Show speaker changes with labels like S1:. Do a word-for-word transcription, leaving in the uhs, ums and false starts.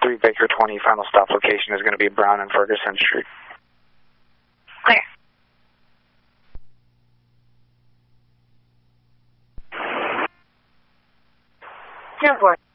S1: three Baker twenty, final stop location is going to be Brown and Ferguson Street.
S2: Clear. ten four.